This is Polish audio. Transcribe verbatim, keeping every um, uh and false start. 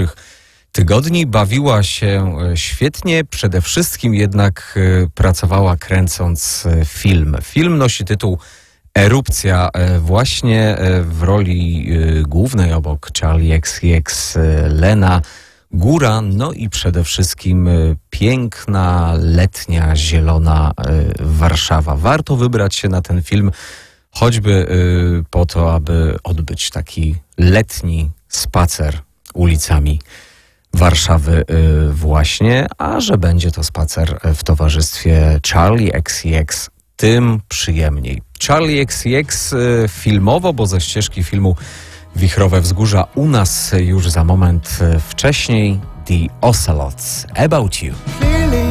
ubiegłych tygodni. Bawiła się świetnie, przede wszystkim jednak pracowała kręcąc film. Film nosi tytuł Erupcja, właśnie w roli głównej obok Charli X C X Lena Góra, no i przede wszystkim piękna, letnia, zielona Warszawa. Warto wybrać się na ten film, choćby po to, aby odbyć taki letni spacer ulicami Warszawy właśnie, a że będzie to spacer w towarzystwie Charli X C X, tym przyjemniej. Charli X C X filmowo, bo ze ścieżki filmu Wichrowe Wzgórza u nas już za moment wcześniej The Ocelots, About You.